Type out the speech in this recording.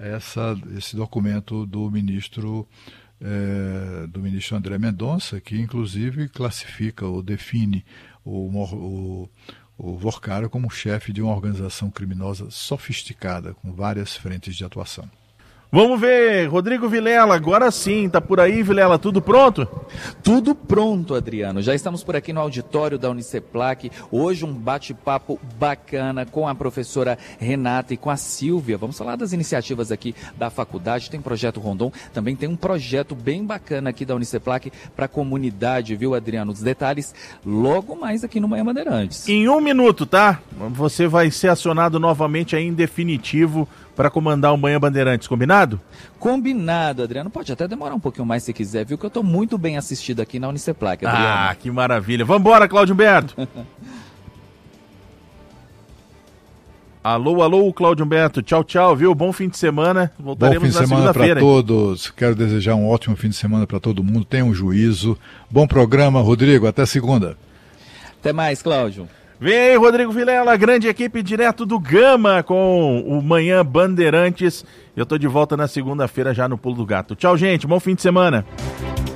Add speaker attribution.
Speaker 1: esse documento do ministro André Mendonça, que inclusive classifica ou define o Workário como chefe de uma organização criminosa sofisticada, com várias frentes de atuação.
Speaker 2: Vamos ver, Rodrigo Vilela, agora sim, tá por aí, Vilela, tudo pronto?
Speaker 3: Tudo pronto, Adriano. Já estamos por aqui no auditório da Uniceplac. Hoje um bate-papo bacana com a professora Renata e com a Silvia. Vamos falar das iniciativas aqui da faculdade. Tem Projeto Rondon, também tem um projeto bem bacana aqui da Uniceplac para a comunidade, viu, Adriano? Os detalhes logo mais aqui no Manhã Bandeirantes.
Speaker 2: Em 1 minuto, tá? Você vai ser acionado novamente aí em definitivo para comandar o Manhã Bandeirantes, combinado?
Speaker 3: Combinado, Adriano. Pode até demorar um pouquinho mais se quiser, viu? Que eu estou muito bem assistido aqui na Uniceplac, Adriano.
Speaker 2: Ah, que maravilha. Vambora, Cláudio Humberto. Alô, Cláudio Humberto. Tchau, tchau, viu? Bom fim de semana. Voltaremos na segunda-feira.
Speaker 1: Bom fim de semana para todos. Quero desejar um ótimo fim de semana para todo mundo. Tenham um juízo. Bom programa, Rodrigo. Até segunda.
Speaker 3: Até mais, Cláudio.
Speaker 2: Vem aí, Rodrigo Vilela, grande equipe direto do Gama com o Manhã Bandeirantes. Eu tô de volta na segunda-feira já no Pulo do Gato. Tchau, gente. Bom fim de semana.